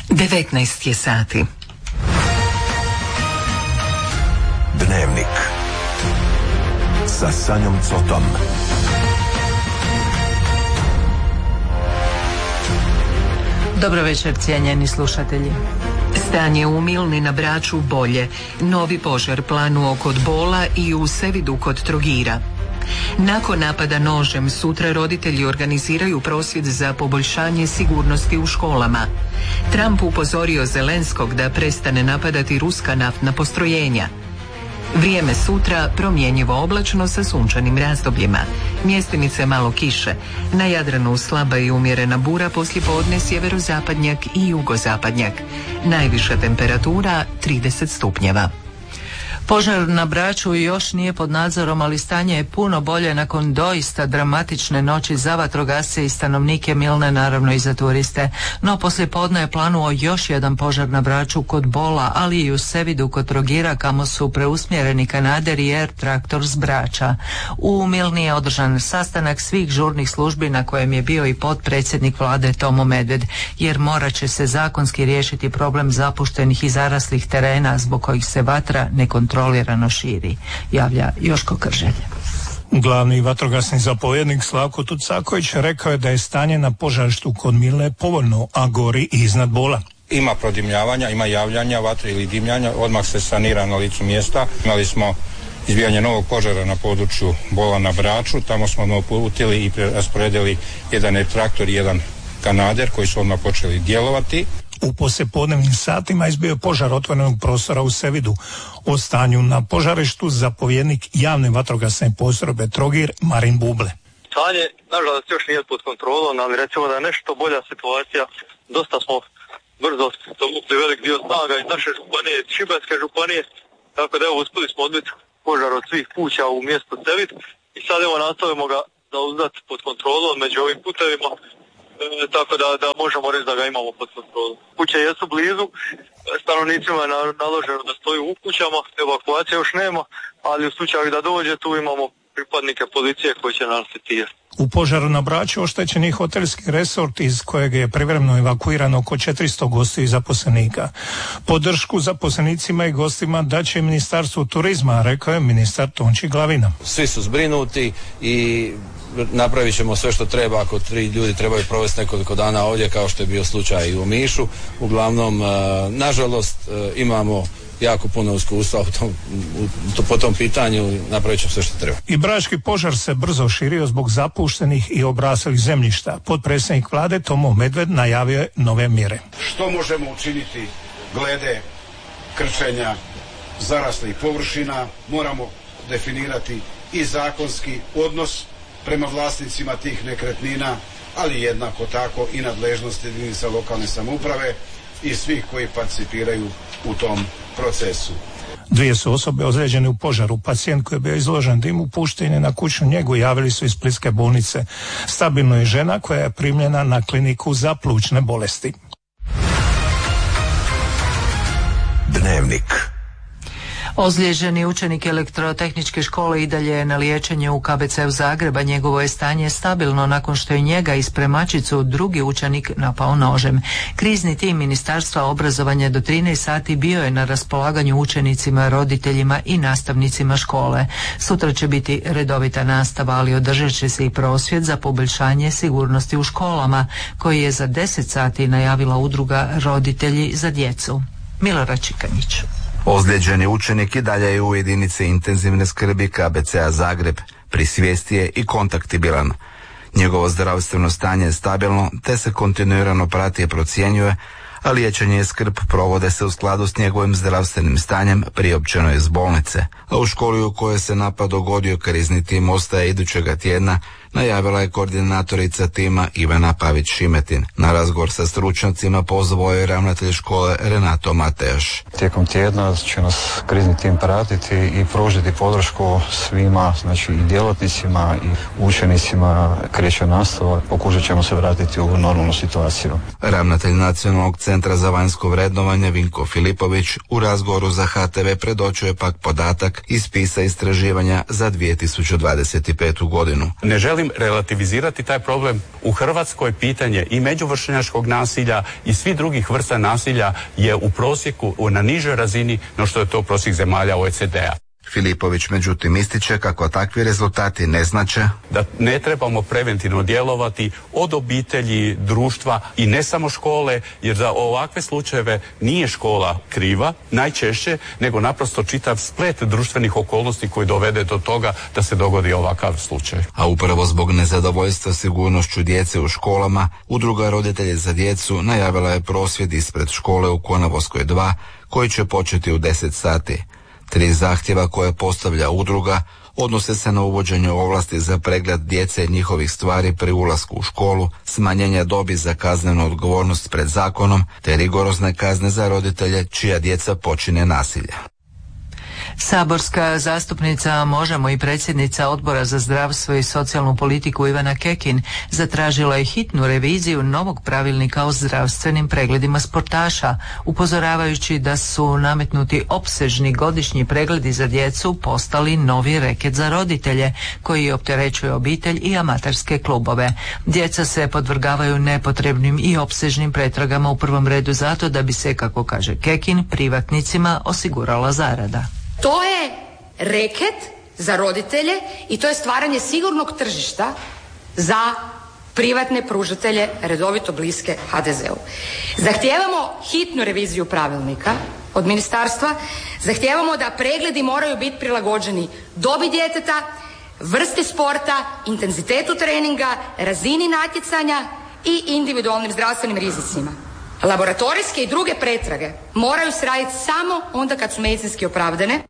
19 je sati. Dnevnik sa Sanjom Cotom. Dobro večer, cijenjeni slušatelji. Stanje u Milni na Braču bolje. Novi požar planuo kod Bola i u Sevidu kod Trogira. Nakon napada nožem sutra roditelji organiziraju prosvjed za poboljšanje sigurnosti u školama. Trump upozorio Zelenskog da prestane napadati ruska naftna postrojenja. Vrijeme sutra promjenjivo oblačno sa sunčanim razdobljima. Mjestimice malo kiše. Na Jadranu slaba i umjerena bura, poslijepodne sjeverozapadnjak i jugozapadnjak. Najviša temperatura 30 stupnjeva. Požar na Braču još nije pod nadzorom, ali stanje je puno bolje nakon doista dramatične noći za vatrogasce i stanovnike Milne, naravno i za turiste. No poslijepodne je planuo još jedan požar na Braču kod Bola, ali i u Sevidu kod Trogira, kamo su preusmjereni Kanader i Air Traktor s Brača. U Milni je održan sastanak svih žurnih službi na kojem je bio i potpredsjednik vlade Tomo Medved, jer morat će se zakonski riješiti problem zapuštenih i zaraslih terena zbog kojih se vatra nekontrolirano širi, javlja Joško Krželj. Glavni vatrogasni zapovjednik Slavko Tucaković rekao je da je stanje na požarištu kod Milne povoljno, a gori i iznad Bola. Ima prodimljavanja, ima javljanja vatre ili dimljanja, odmah se sanira na licu mjesta. Imali smo izbijanje novog požara na području Bola na Braču, tamo smo uputili i rasporedili jedan traktor i jedan Kanader koji su odmah počeli djelovati. U poslijepodnevnim satima izbio je požar otvorenog prostora u Sevidu. O stanju na požarištu zapovjednik javne vatrogasne postrojbe Trogir Marin Buble. Stanje, nažalost, još nije pod kontrolom, ali recimo da je nešto bolja situacija. Dosta smo brzo dovukli velik dio snaga iz naše županije, iz Šibenske županije, tako da evo uspjeli smo odbiti požar od svih kuća u mjestu Sevid i sad evo nastavimo ga zauzdati pod kontrolom među ovim putevima. Tako da možemo reći da ga imamo pod kontrolom. Kuće jesu blizu, stanovnicima je naloženo da stoju u kućama, evakuacije još nema, ali u slučaju da dođe tu imamo pripadnike policije koji će nas citirati. U požaru na Braču oštećen je hotelski resort iz kojeg je privremeno evakuirano oko 400 gostiju i zaposlenika. Podršku zaposlenicima i gostima daće Ministarstvo turizma, rekao je ministar Tonči Glavina. Svi su zbrinuti i napravit ćemo sve što treba ako 3 ljudi trebaju provesti nekoliko dana ovdje, kao što je bio slučaj i u Omišu. Uglavnom, nažalost, imamo jako puno iskustva po tom pitanju, napravit ćemo sve što treba. I brački požar se brzo širio zbog zapuštenih i obraslih zemljišta. Potpredsjednik vlade Tomo Medved najavio je nove mjere. Što možemo učiniti glede krčenja zaraslih površina? Moramo definirati i zakonski odnos prema vlasnicima tih nekretnina, ali jednako tako i nadležnosti jedinica lokalne samouprave i svih koji participiraju u tom procesu. 2 su osobe ozlijeđene u požaru. Pacijent koji je bio izložen dimu pušten je na kućnu njegu, javili su iz Splitske bolnice. Stabilno je žena koja je primljena na kliniku za plućne bolesti. Dnevnik. Ozlijeđeni učenik elektrotehničke škole i dalje je na liječenju u KBC-u Zagreba. Njegovo je stanje stabilno nakon što je njega i spremačicu drugi učenik napao nožem. Krizni tim Ministarstva obrazovanja do 13 sati bio je na raspolaganju učenicima, roditeljima i nastavnicima škole. Sutra će biti redovita nastava, ali održat će se i prosvjed za poboljšanje sigurnosti u školama, koji je za 10 sati najavila udruga Roditelji za djecu. Milorad Čikanić. Ozlijeđeni učenik i dalje je u jedinici intenzivne skrbi KBC-a Zagreb, pri svijesti je i kontaktibilan. Njegovo zdravstveno stanje je stabilno, te se kontinuirano prati i procjenjuje, a liječenje i skrb provode se u skladu s njegovim zdravstvenim stanjem, priopćeno je iz bolnice. A u školi u kojoj se napad dogodio krizni tim ostaje idućega tjedna, najavila je koordinatorica tima Ivana Pavić-Šimetin. Na razgovor sa stručnjacima pozvao je ravnatelj škole Renato Matejaš. Tijekom tjedna će nas krizni tim pratiti i pružiti podršku svima, znači i djelatnicima i učenicima. Kreće nastava, pokušat ćemo se vratiti u normalnu situaciju. Ravnatelj Nacionalnog centra za vanjsko vrednovanje Vinko Filipović u razgovoru za HTV predočio je pak podatak iz spisa istraživanja za 2025. godinu. Ne želim želim relativizirati taj problem. U Hrvatskoj pitanje i međuvršnjačkog nasilja i svih drugih vrsta nasilja je u prosjeku na nižoj razini no što je to prosjek zemalja OECD-a. Filipović međutim ističe kako takvi rezultati ne znače da ne trebamo preventivno djelovati od obitelji, društva i ne samo škole, jer za ovakve slučajeve nije škola kriva najčešće, nego naprosto čitav splet društvenih okolnosti koji dovede do toga da se dogodi ovakav slučaj. A upravo zbog nezadovoljstva sigurnošću djece u školama, Udruga roditelja za djecu najavila je prosvjed ispred škole u Konavoskoj 2 koji će početi u 10 sati. 3 zahtjeva koje postavlja udruga odnose se na uvođenje ovlasti za pregled djece i njihovih stvari pri ulasku u školu, smanjenja dobi za kaznenu odgovornost pred zakonom, te rigorozne kazne za roditelje čija djeca počine nasilje. Saborska zastupnica Možemo i predsjednica Odbora za zdravstvo i socijalnu politiku Ivana Kekin zatražila je hitnu reviziju novog pravilnika o zdravstvenim pregledima sportaša, upozoravajući da su nametnuti opsežni godišnji pregledi za djecu postali novi reket za roditelje koji opterećuje obitelj i amaterske klubove. Djeca se podvrgavaju nepotrebnim i opsežnim pretragama u prvom redu zato da bi se, kako kaže Kekin, privatnicima osigurala zarada. To je reket za roditelje i to je stvaranje sigurnog tržišta za privatne pružatelje redovito bliske HDZ-u. Zahtijevamo hitnu reviziju pravilnika od ministarstva, zahtijevamo da pregledi moraju biti prilagođeni dobi djeteta, vrsti sporta, intenzitetu treninga, razini natjecanja i individualnim zdravstvenim rizicima. Laboratorijske i druge pretrage moraju se raditi samo onda kad su medicinski opravdane.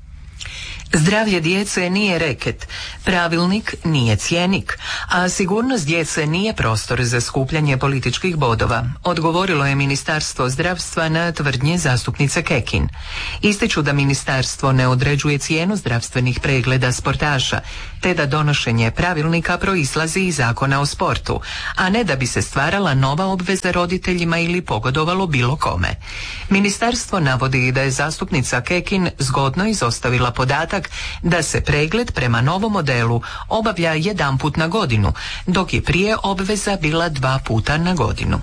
Zdravlje djece nije reket, pravilnik nije cjenik, a sigurnost djece nije prostor za skupljanje političkih bodova, odgovorilo je Ministarstvo zdravstva na tvrdnje zastupnice Kekin. Ističu da ministarstvo ne određuje cijenu zdravstvenih pregleda sportaša, te da donošenje pravilnika proizlazi iz Zakona o sportu, a ne da bi se stvarala nova obveza roditeljima ili pogodovalo bilo kome. Ministarstvo navodi da je zastupnica Kekin zgodno izostavila podatak da se pregled prema novom modelu obavlja 1 put na godinu, dok je prije obveza bila 2 puta na godinu.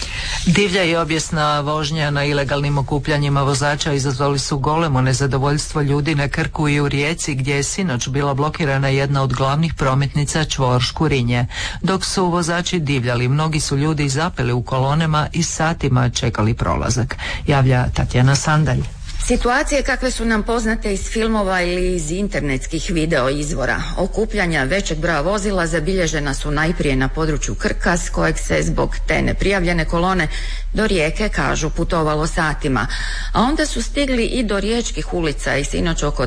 Divlja i objesna vožnja na ilegalnim okupljanjima vozača izazvali su golemo nezadovoljstvo ljudi na Krku i u Rijeci, gdje je sinoć bila blokirana jedna od glavnih prometnica čvor Škurinje. Dok su vozači divljali, mnogi su ljudi zapeli u kolonama i satima čekali prolazak, javlja Tatjana Sandalj. Situacije kakve su nam poznate iz filmova ili iz internetskih video izvora. Okupljanja većeg broja vozila zabilježena su najprije na području Krka, s kojeg se zbog te neprijavljene kolone do Rijeke, kažu, putovalo satima. A onda su stigli i do riječkih ulica i sinoć oko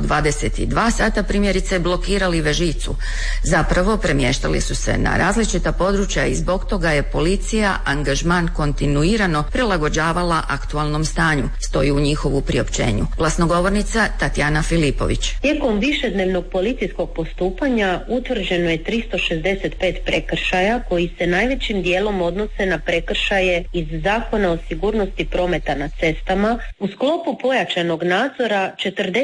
22 sata primjerice blokirali Vežicu. Zapravo premještali su se na različita područja i zbog toga je policija angažman kontinuirano prilagođavala aktualnom stanju, stoji u njihovu priopćenju. Glasnogovornica Tatjana Filipović. Tijekom višednevnog policijskog postupanja utvrđeno je 365 prekršaja koji se najvećim dijelom odnose na prekršaje iz Zakona o sigurnosti prometa na cestama. U sklopu pojačanog nadzora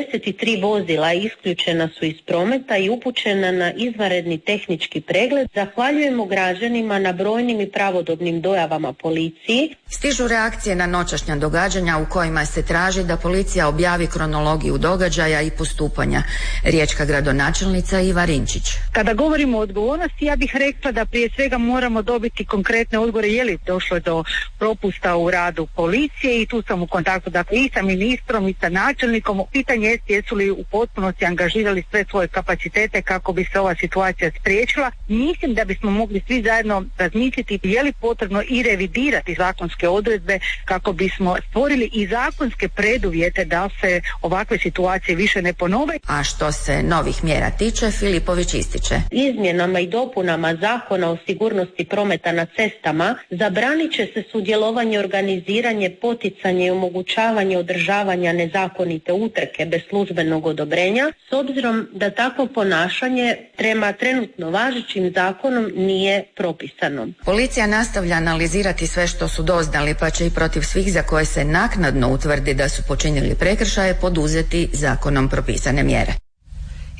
43 vozila isključena su iz prometa i upućena na izvanredni tehnički pregled. Zahvaljujemo građanima na brojnim i pravodobnim dojavama policiji. Stižu reakcije na noćašnja događanja u kojima se traži da policija objavi kronologiju događaja i postupanja. Riječka gradonačelnica Iva Rinčić. Kada govorimo o odgovornosti, ja bih rekla da prije svega moramo dobiti konkretne odgovore je li došlo do propusta u radu policije i tu sam u kontaktu dakle i sa ministrom i sa načelnikom. Pitanje je jesu li u potpunosti angažirali sve svoje kapacitete kako bi se ova situacija spriječila. Mislim da bismo mogli svi zajedno razmisliti je li potrebno i revidirati zakonske odredbe kako bismo stvorili i zakonske preduvjete da se ovakve situacije više ne ponove. A što se novih mjera tiče, Filipović ističe. Izmjenama i dopunama Zakona o sigurnosti prometa na cestama zabranit će se sudjelovanje, organiziranje, poticanje i omogućavanje održavanja nezakonite utrke bez službenog odobrenja, s obzirom da takvo ponašanje prema trenutno važećim zakonom nije propisano. Policija nastavlja analizirati sve što su doznali, pa će i protiv svih za koje se naknadno utvrdi da su počinili prekršaje poduzeti zakonom propisane mjere.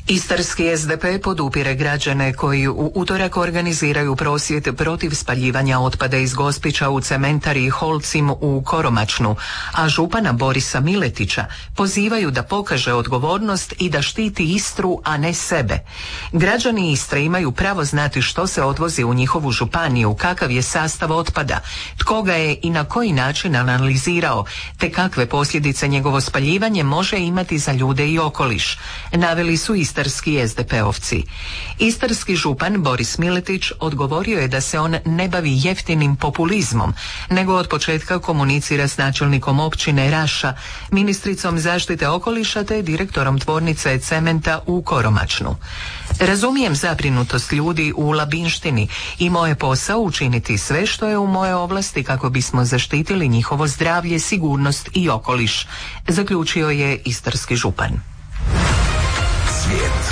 Istarski SDP podupire građane koji u utorak organiziraju prosvjed protiv spaljivanja otpada iz Gospića u cementariji Holcim u Koromačnu, a župana Borisa Miletića pozivaju da pokaže odgovornost i da štiti Istru, a ne sebe. Građani Istre imaju pravo znati što se odvozi u njihovu županiju, kakav je sastav otpada, tko ga je i na koji način analizirao, te kakve posljedice njegovo spaljivanje može imati za ljude i okoliš, naveli su istarski SDP-ovci. Istarski župan Boris Miletić odgovorio je da se on ne bavi jeftinim populizmom, nego od početka komunicira s načelnikom općine Raša, ministricom zaštite okoliša te direktorom tvornice cementa u Koromačnu. Razumijem zabrinutost ljudi u Labinštini i moj je posao učiniti sve što je u moje ovlasti kako bismo zaštitili njihovo zdravlje, sigurnost i okoliš, zaključio je istarski župan. Svijet.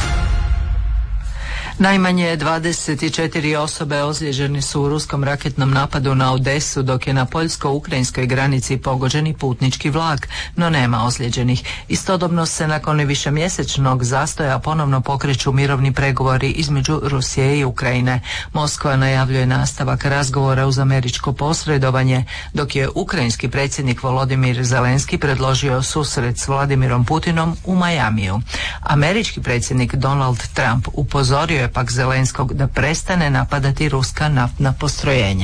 Najmanje 24 osobe ozlijeđeni su u ruskom raketnom napadu na Odesu, dok je na poljsko-ukrajinskoj granici pogođeni putnički vlak, no nema ozlijeđenih. Istodobno se nakon višemjesečnog zastoja ponovno pokreću mirovni pregovori između Rusije i Ukrajine. Moskva najavljuje nastavak razgovora uz američko posredovanje, dok je ukrajinski predsjednik Volodimir Zelenski predložio susret s Vladimirom Putinom u Majamiju. Američki predsjednik Donald Trump upozorio je pak Zelenskog da prestane napadati ruska naftna postrojenja.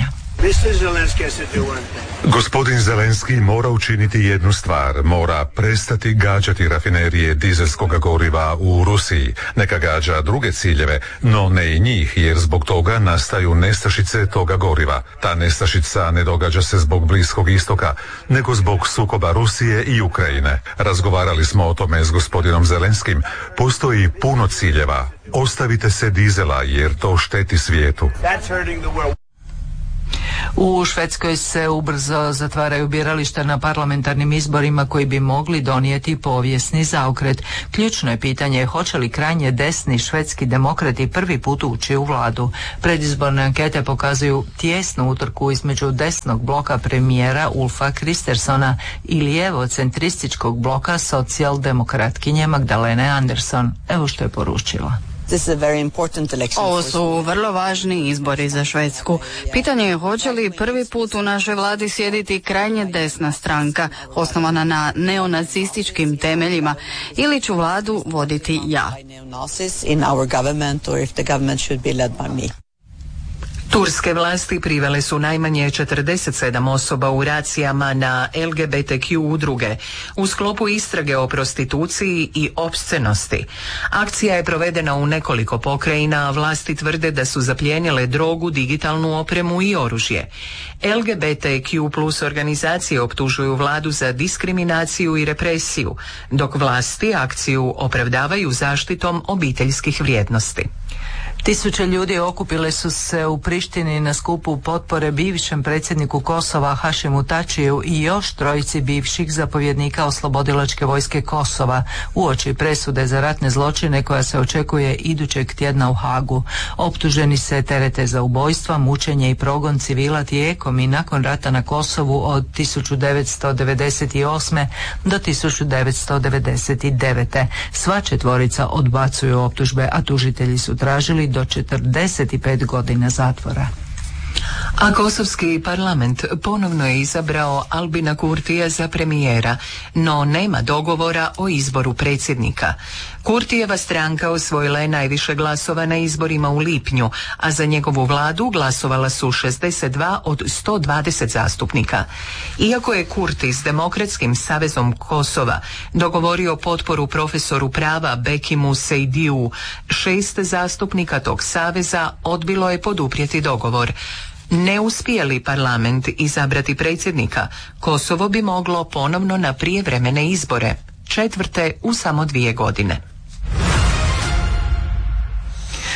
Gospodin Zelenski mora učiniti jednu stvar, mora prestati gađati rafinerije dizelskog goriva u Rusiji. Neka gađa druge ciljeve, no ne i njih, jer zbog toga nastaju nestašice toga goriva. Ta nestašica ne događa se zbog Bliskog istoka, nego zbog sukoba Rusije i Ukrajine. Razgovarali smo o tome s gospodinom Zelenskim. Postoji puno ciljeva. Ostavite se dizela, jer to šteti svijetu. U Švedskoj se ubrzo zatvaraju birališta na parlamentarnim izborima koji bi mogli donijeti povijesni zaokret. Ključno je pitanje hoće li krajnje desni švedski demokrati prvi put ući u vladu. Predizborne ankete pokazuju tijesnu utrku između desnog bloka premijera Ulfa Kristersona i lijevo-centrističkog bloka socijaldemokratkinje Magdalene Andersson. Evo što je poručila. Ovo su vrlo važni izbori za Švedsku. Pitanje je hoće li prvi put u našoj vladi sjediti krajnje desna stranka, osnovana na neonacističkim temeljima, ili ću vladu voditi ja. Turske vlasti privele su najmanje 47 osoba u racijama na LGBTQ udruge u sklopu istrage o prostituciji i opscenosti. Akcija je provedena u nekoliko pokrajina, a vlasti tvrde da su zaplijenile drogu, digitalnu opremu i oružje. LGBTQ plus organizacije optužuju vladu za diskriminaciju i represiju, dok vlasti akciju opravdavaju zaštitom obiteljskih vrijednosti. Tisuće ljudi okupile su se u Prištini na skupu potpore bivšem predsjedniku Kosova Hašimu Tačiju i još trojici bivših zapovjednika oslobodilačke vojske Kosova uoči presude za ratne zločine koja se očekuje idućeg tjedna u Hagu. Optuženi se terete za ubojstva, mučenje i progon civila tijekom i nakon rata na Kosovu od 1998. do 1999. Sva četvorica odbacuju optužbe, a tužitelji su tražili do 45 godina zatvora. A kosovski parlament ponovno je izabrao Albina Kurtija za premijera, no nema dogovora o izboru predsjednika. Kurtijeva stranka osvojila je najviše glasova na izborima u lipnju, a za njegovu vladu glasovala su 62 od 120 zastupnika. Iako je Kurti s Demokratskim savezom Kosova dogovorio potporu profesoru prava Bekimu Sejdiju, 6 zastupnika tog saveza odbilo je poduprijeti dogovor. Ne uspije li parlament izabrati predsjednika, Kosovo bi moglo ponovno na prijevremene izbore, 4. u samo 2 godine. U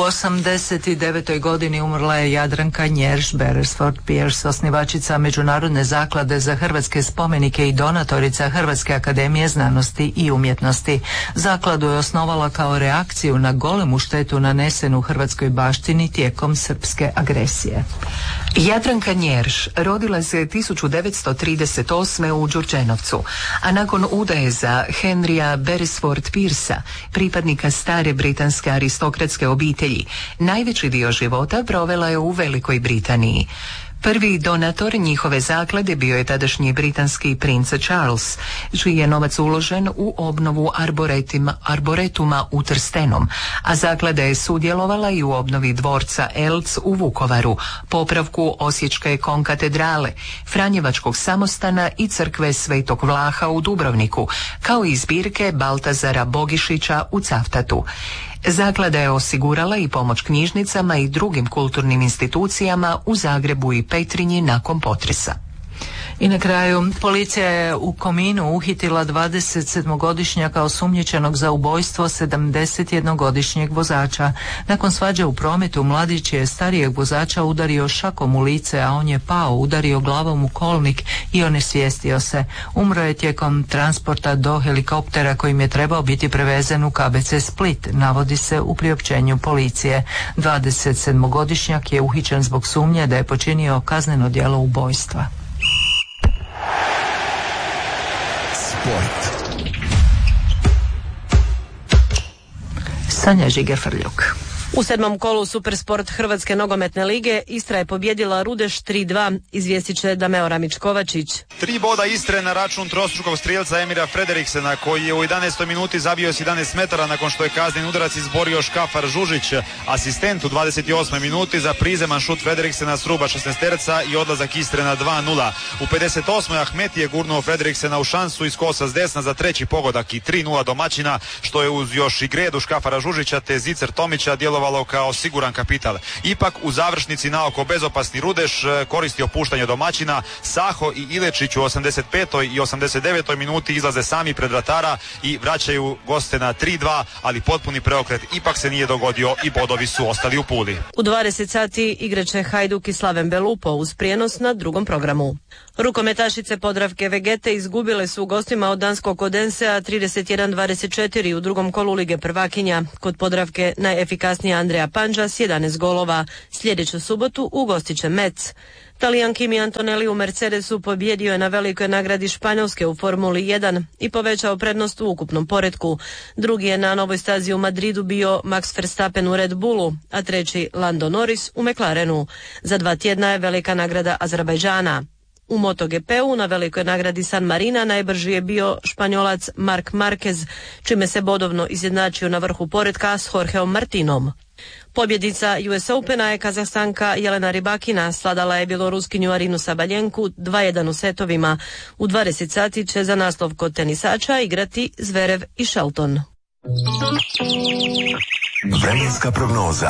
89. godini umrla je Jadranka Njerš Beresford Pierce, osnivačica Međunarodne zaklade za hrvatske spomenike i donatorica Hrvatske akademije znanosti i umjetnosti. Zakladu je osnovala kao reakciju na golemu štetu nanesenu hrvatskoj baštini tijekom srpske agresije. Jadranka Njerš rodila se 1938. u Đurđenovcu, a nakon udaje za Henrya Beresford Piercea, pripadnika stare britanske aristokratske obitelji, najveći dio života provela je u Velikoj Britaniji. Prvi donator njihove zaklade bio je tadašnji britanski princ Charles, čiji je novac uložen u obnovu arboretuma u Trstenom, a zaklada je sudjelovala i u obnovi dvorca Elc u Vukovaru, popravku Osječke konkatedrale, Franjevačkog samostana i crkve Svetog Vlaha u Dubrovniku, kao i zbirke Baltazara Bogišića u Cavtatu. Zaklada je osigurala i pomoć knjižnicama i drugim kulturnim institucijama u Zagrebu i Petrinji nakon potresa. I na kraju, policija je u Kominu uhitila 27-godišnjaka osumnjičenog za ubojstvo 71-godišnjeg vozača. Nakon svađe u prometu, mladić je starijeg vozača udario šakom u lice, a on je pao, udario glavom u kolnik i onesvijestio se. Umro je tijekom transporta do helikoptera kojim je trebao biti prevezen u KBC Split, navodi se u priopćenju policije. 27-godišnjak je uhićen zbog sumnje da je počinio kazneno djelo ubojstva. Sport. Sanja Žiger-Frljuk. U 7. kolu Supersport Hrvatske nogometne lige Istra je pobjedila Rudeš 3-2, izvijestit će Dameo Ramić-Kovačić. 3 boda Istre na račun trostrukog strijelca Emira Frederiksena, koji je u 11. minuti zabio s 11 metara nakon što je kazneni udarac izborio Škafar Žužić. Asistent u 28. minuti za prizeman šut Frederiksena s ruba 16-terca i odlazak Istre na 2-0. U 58. Ahmet je gurnuo Frederiksena u šansu iz kosa s desna za treći pogodak i 3-0 domaćina, što je uz još i gredu Škafara Žužića te Zicer Tomića djelovalo kao siguran kapital. Ipak u završnici naoko bezopasni Rudeš koristi opuštanje domaćina. Saho i Ilečić u 85. i 89. minuti izlaze sami pred vratara i vraćaju goste na 3-2, ali potpuni preokret ipak se nije dogodio i bodovi su ostali u Puli. U 20 sati igraće Hajduk i Slaven Belupo uz prijenos na drugom programu. Rukometašice Podravke Vegete izgubile su u gostima od danskog Odensea 31-24 u drugom kolu Lige prvakinja. Kod Podravke najefikasnija Andrea Panđa s 11 golova. Sljedeću subotu ugostit će Metz. Talijan Kimi Antonelli u Mercedesu pobjedio je na velikoj nagradi Španjolske u Formuli 1 i povećao prednost u ukupnom poretku. Drugi je na novoj stazi u Madridu bio Max Verstappen u Red Bullu, a treći Lando Norris u McLarenu. Za 2 tjedna je velika nagrada Azerbajdžana. U MotoGP-u na velikoj nagradi San Marina najbrži je bio Španjolac Marc Marquez, čime se bodovno izjednačio na vrhu poretka s Jorgeom Martinom. Pobjednica US Opena je Kazahstanka Jelena Rybakina, sladala je bjeloruskinju Arinu Sabaljenku 2-1 u setovima. U 20 sati će za naslov kod tenisača igrati Zverev i Shelton. Vremenska prognoza.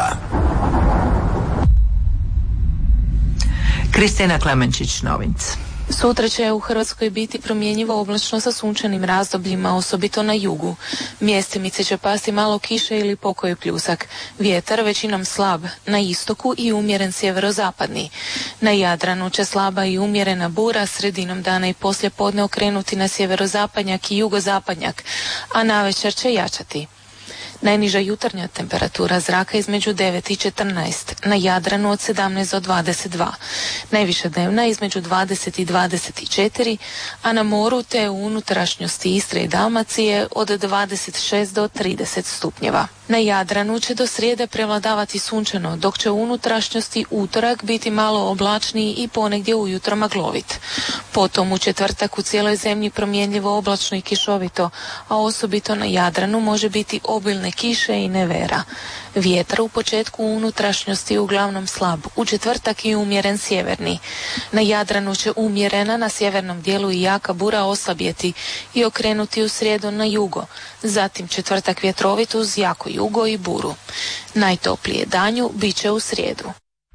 Kristina Klemenčić-Novinc. Sutra će u Hrvatskoj biti promjenjivo oblačno sa sunčanim razdobljima, osobito na jugu. Mjestimice će pasti malo kiše ili pokoji pljusak. Vjetar većinom slab, na istoku i umjeren sjeverozapadni. Na Jadranu će slaba i umjerena bura, sredinom dana i poslije podne okrenuti na sjeverozapadnjak i jugozapadnjak, a navečer će jačati. Najniža jutarnja temperatura zraka između 9 i 14, na Jadranu od 17 do 22, najviša dnevna između 20 i 24, a na moru te u unutrašnjosti Istre i Dalmacije od 26 do 30 stupnjeva. Na Jadranu će do srijede prevladavati sunčano, dok će u unutrašnjosti utorak biti malo oblačniji i ponegdje ujutro maglovit. Potom u četvrtak u cijeloj zemlji promjenljivo oblačno i kišovito, a osobito na Jadranu može biti obilne kiše i nevera. Vjetar u početku u unutrašnjosti uglavnom slab, u četvrtak i umjeren sjeverni. Na Jadranu će umjerena, na sjevernom dijelu i jaka bura oslabjeti i okrenuti u srijedu na jugo. Zatim četvrtak vjetrovit uz jako jugo i buru. Najtoplije danju bit će u srijedu.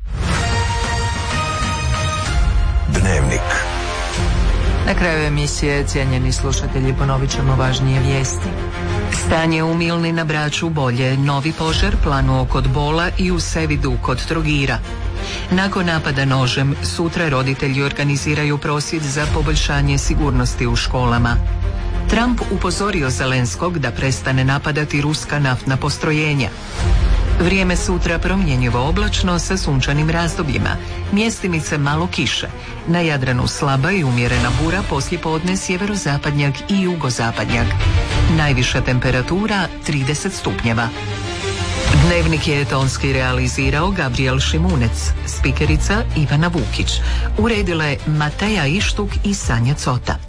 Dnevnik. Na kraju emisije, cijenjeni slušatelji, ponovit ćemo važnije vijesti. Stanje u Milni na Braču bolje, novi požar planuo kod Bola i u Sevidu kod Trogira. Nakon napada nožem, sutra roditelji organiziraju prosvjed za poboljšanje sigurnosti u školama. Trump upozorio Zelenskog da prestane napadati ruska naftna postrojenja. Vrijeme sutra promjenjivo oblačno sa sunčanim razdobljima, mjestimice malo kiše. Na Jadranu slaba i umjerena bura, poslijepodne sjeverozapadnjak i jugozapadnjak. Najviša temperatura 30 stupnjeva. Dnevnik je tonski realizirao Gabriel Šimunec, spikerica Ivana Vukić. Uredile Mateja Ištuk i Sanja Cota.